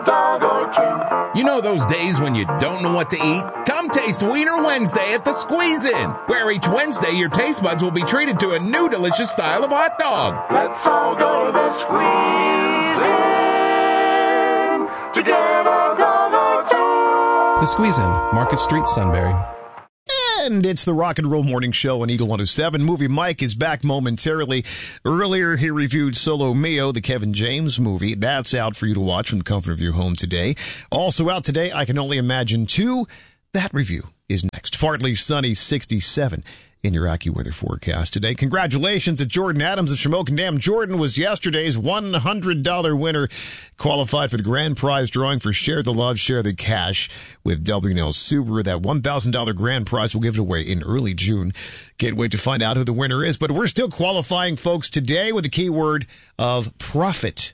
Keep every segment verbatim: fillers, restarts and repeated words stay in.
dog or two. You know those days when you don't know what to eat? Come taste Wiener Wednesday at the Squeeze-In, where each Wednesday your taste buds will be treated to a new delicious style of hot dog. Let's all go to the Squeeze-In to get a dog or two. The Squeeze-In, Market Street, Sunbury. And it's the Rock and Roll Morning Show on Eagle one oh seven. Movie Mike is back momentarily. Earlier, he reviewed Solo Mio, the Kevin James movie. That's out for you to watch from the comfort of your home today. Also out today, I Can Only Imagine two. That review is next. Partly sunny, sixty-seven in your AccuWeather forecast today. Congratulations to Jordan Adams of Shamokin Dam. Jordan was yesterday's one hundred dollars winner, qualified for the grand prize drawing for Share the Love, Share the Cash with W and L Subaru. That one thousand dollars grand prize, we'll give it away in early June. Can't wait to find out who the winner is. But we're still qualifying folks today with the keyword of profit.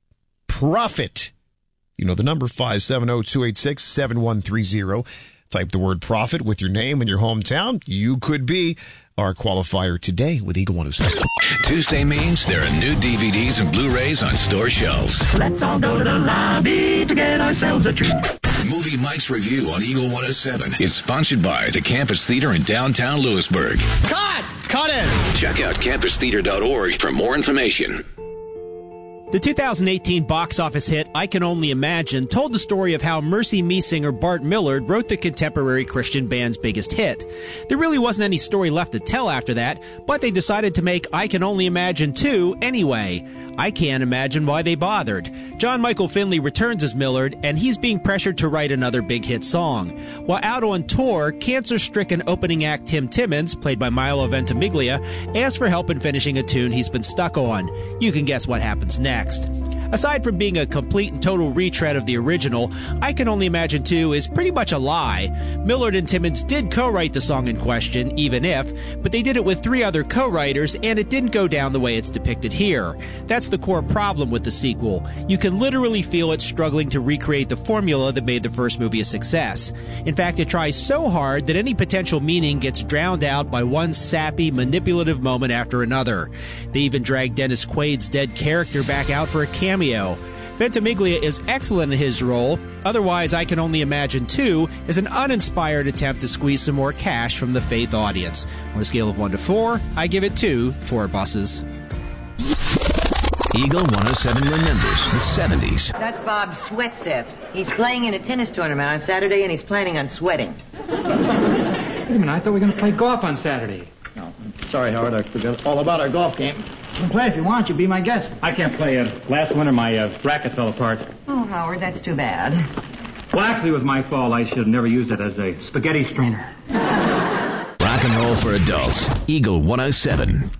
Profit. You know the number, five seven zero, two eight six, seven one three zero. Type the word profit with your name and your hometown. You could be our qualifier today with Eagle one oh seven. Tuesday means there are new D V Ds and Blu-rays on store shelves. Let's all go to the lobby to get ourselves a treat. Movie Mike's review on Eagle one oh seven is sponsored by the Campus Theater in downtown Lewisburg. Cut! Cut it! Check out campus theater dot org for more information. The two thousand eighteen box office hit I Can Only Imagine told the story of how Mercy Me singer Bart Millard wrote the contemporary Christian band's biggest hit. There really wasn't any story left to tell after that, but they decided to make I Can Only Imagine two anyway. I can't imagine why they bothered. John Michael Finley returns as Millard, and he's being pressured to write another big hit song. While out on tour, cancer-stricken opening act Tim Timmons, played by Milo Ventimiglia, asks for help in finishing a tune he's been stuck on. You can guess what happens next. Aside from being a complete and total retread of the original, I Can Only Imagine two is pretty much a lie. Millard and Timmons did co-write the song in question, Even If, but they did it with three other co-writers, and it didn't go down the way it's depicted here. That's the core problem with the sequel. You can literally feel it struggling to recreate the formula that made the first movie a success. In fact, it tries so hard that any potential meaning gets drowned out by one sappy, manipulative moment after another. They even dragged Dennis Quaid's dead character back out for a cameo. Ventimiglia is excellent in his role. Otherwise, I Can Only Imagine two is an uninspired attempt to squeeze some more cash from the Faith audience. On a scale of one to four, I give it two four buses. Eagle one oh seven remembers the seventies. That's Bob Sweatset. He's playing in a tennis tournament on Saturday, and he's planning on sweating. Wait a minute, I thought we were going to play golf on Saturday. No, sorry, Howard, I forgot all about our golf game. You can play if you want. You be my guest. I can't play. Uh, last winter, my uh, racket fell apart. Oh, Howard, that's too bad. Well, actually, it was my fault. I should have never used it as a spaghetti strainer. Rock and roll for adults. Eagle one oh seven.